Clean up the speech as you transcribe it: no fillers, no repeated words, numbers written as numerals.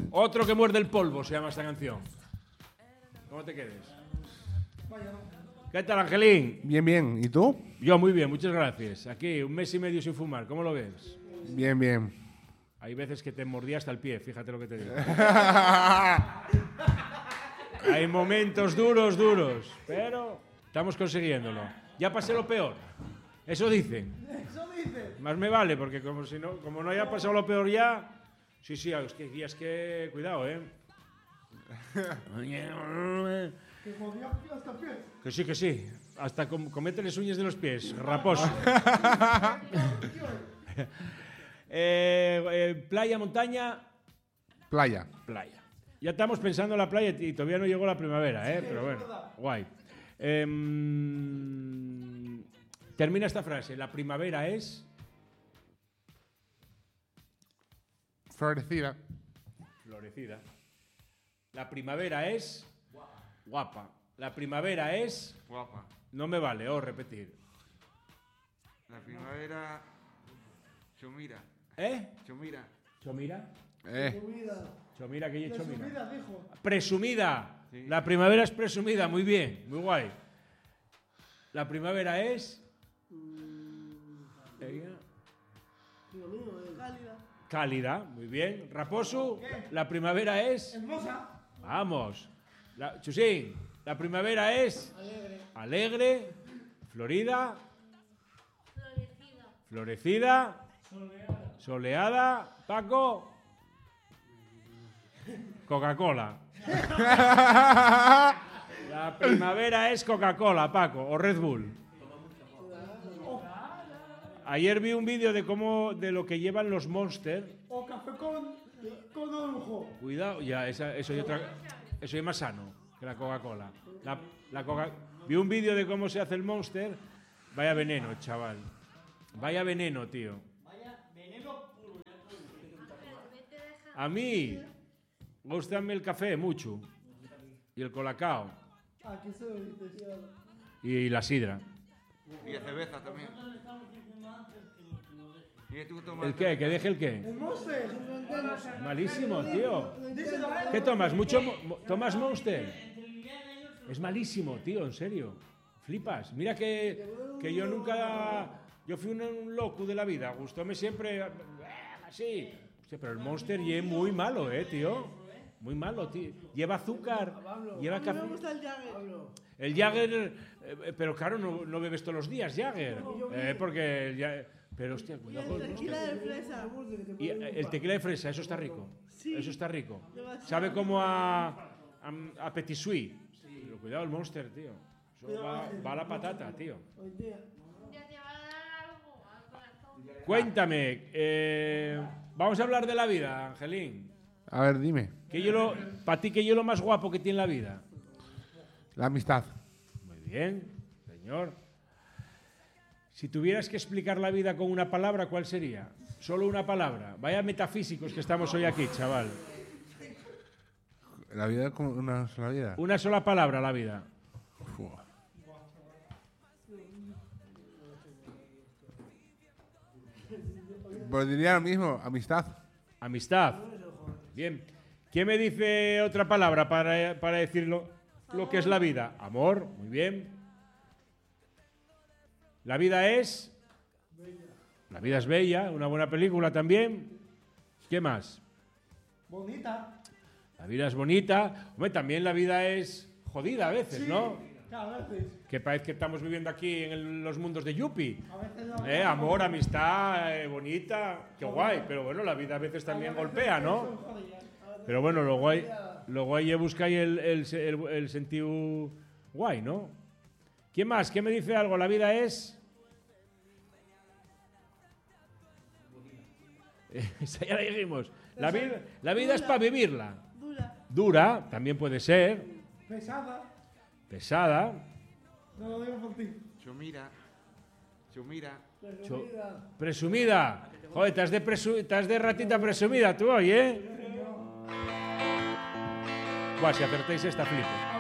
Otro que muerde el polvo se llama esta canción. ¿Cómo te quedes? ¿Qué tal, Angelín? Bien, bien. ¿Y tú? Yo muy bien, muchas gracias. Aquí, 1 mes y medio sin fumar. ¿Cómo lo ves? Bien, bien. Hay veces que te mordía hasta el pie, fíjate lo que te digo. Hay momentos duros, pero estamos consiguiéndolo. Ya pasé lo peor. Eso dicen. Más me vale, porque como no haya pasado lo peor ya... Sí, es que cuidado, ¿eh? Que sí. Hasta comételes uñas de los pies, raposo. Playa, montaña... Playa. Playa. Ya estamos pensando en la playa y todavía no llegó la primavera, ¿eh? Pero bueno, guay. Termina esta frase. La primavera es... Florecida. Florecida. La primavera es... Guapa. La primavera es... Guapa. No me vale, repetir. La primavera... Chomira. Chomira. Chomira, ¿qué es Chomira? Presumida. Sí. La primavera es presumida, muy bien, muy guay. La primavera es... Cálida, muy bien. Raposo, la primavera es... Hermosa. Vamos. Chusín, la primavera es... Alegre. Florida. Florecida. Soleada. Paco. Coca-Cola. La primavera es Coca-Cola, Paco, o Red Bull. Ayer vi un vídeo de lo que llevan los Monster. O café con orujo. Cuidado, ya, eso es más sano que la Coca-Cola. Vi un vídeo de cómo se hace el Monster. Vaya veneno, chaval. Vaya veneno, tío. A mí me gusta el café mucho. Y el colacao. Aquí se lo dice. Y la sidra. Y la cerveza también. ¿Y tú tomas ¿El qué? ¿Que deje el qué? El Monster. Malísimo, tío. Díselo a él. ¿Qué tomas? ¿Tomas Monster? Es malísimo, tío, en serio. Flipas. Mira que yo nunca... Yo fui un loco de la vida. Gustóme siempre... Así. Hostia, pero el Monster es muy malo, tío. Muy malo, tío. Lleva azúcar, lleva café. Me gusta el Jagger. El Jagger... pero claro, no bebes todos los días Jagger. Porque... Pero hostia, cuidado con el Monster. Tequila de fresa. Y el tequila de fresa, eso está rico. Sí. Eso está rico. Demasiado. Sabe como a Petit Suisse. Pero cuidado el Monster, tío. Eso va a la patata, tío. Hoy día. Cuéntame, vamos a hablar de la vida, Angelín. A ver, dime. Para ti, ¿qué es lo más guapo que tiene la vida? La amistad. Muy bien, señor. Si tuvieras que explicar la vida con una palabra, ¿cuál sería? Solo una palabra. Vaya metafísicos que estamos hoy aquí, chaval. La vida es como una sola vida. Una sola palabra, la vida. Fua. Pues diría lo mismo, amistad. Amistad. Bien. ¿Quién me dice otra palabra para decir lo que es la vida? Amor. Muy bien. La vida es... La vida es bella. Una buena película también. ¿Qué más? Bonita. La vida es bonita. Hombre, también la vida es jodida a veces, ¿no? A veces. Que parece que estamos viviendo aquí en los mundos de Yuppie. A veces no. Amor, amistad, bonita. Qué guay. Pero bueno, la vida a veces también golpea, ¿no? Pero bueno, lo guay es buscar el sentido guay, ¿no? ¿Quién más? ¿Quién me dice algo? La vida es... Esa ya la dijimos. La vida es para vivirla. Dura, también puede ser. Pesada. No lo digo por ti. Chomira. Presumida. Joder, estás de ratita presumida tú hoy, ¿eh? Buah, si acertáis esta flipo.